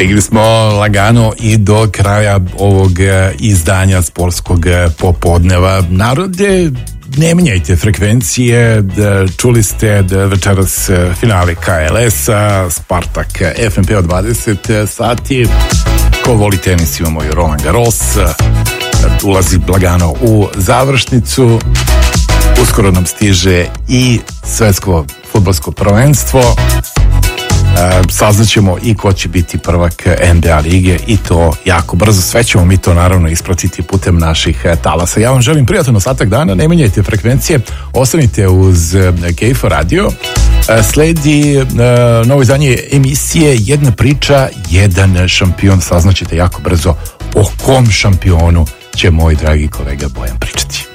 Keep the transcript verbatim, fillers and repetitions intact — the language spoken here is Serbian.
Stigli smo lagano i do kraja ovog izdanja sportskog popodneva. Narode, ne menjajte frekvencije, čuli ste večeras finale K L S-a, Spartak F N P od dvadeset sati. Ko voli tenis, imamo i Roland Garros, ulazi lagano u završnicu. Uskoro nam stiže i svetsko fudbalsko prvenstvo. Saznaćemo i ko će biti prvak N B A lige i to jako brzo. Sve ćemo mi to naravno ispratiti putem naših talasa. Ja vam želim prijatan ostatak dana, ne menjajte frekvencije, ostanite uz K F radio. Sledi uh, novo izdanje emisije Jedna priča, jedan šampion. Saznaćete jako brzo o kom šampionu će moj dragi kolega Bojan pričati.